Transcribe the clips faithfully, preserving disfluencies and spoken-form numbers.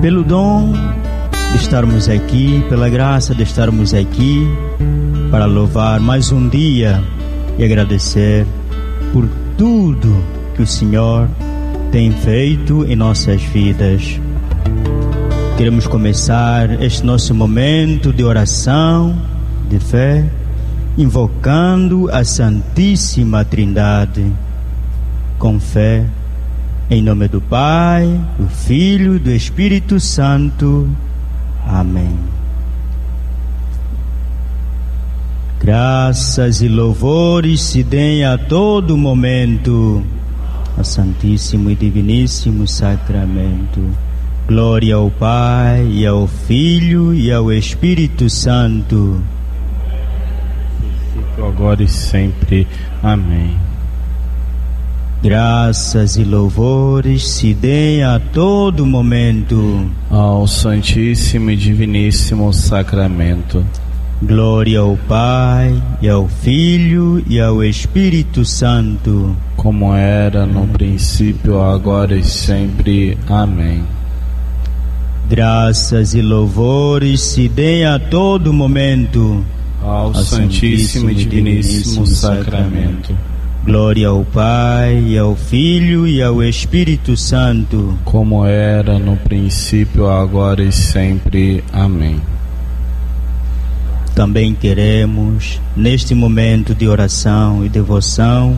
pelo dom de estarmos aqui, pela graça de estarmos aqui para louvar mais um dia e agradecer por tudo que o Senhor tem feito em nossas vidas. Queremos começar este nosso momento de oração, de fé, invocando a Santíssima Trindade, com fé, em nome do Pai, do Filho e do Espírito Santo. Amém. Graças e louvores se deem a todo momento ao Santíssimo e Diviníssimo Sacramento. Glória ao Pai, e ao Filho e ao Espírito Santo. Agora e sempre. Amém. Graças e louvores se deem a todo momento ao Santíssimo e Diviníssimo Sacramento. Glória ao Pai, e ao Filho e ao Espírito Santo, como era no princípio, agora e sempre. Amém. Graças e louvores se deem a todo momento ao, ao Santíssimo e Diviníssimo Sacramento. Glória ao Pai, e ao Filho e ao Espírito Santo, como era no princípio, agora e sempre. Amém. Também queremos, neste momento de oração e devoção,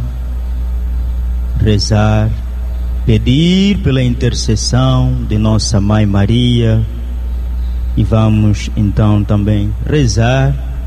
rezar, pedir pela intercessão de nossa Mãe Maria, e vamos então também rezar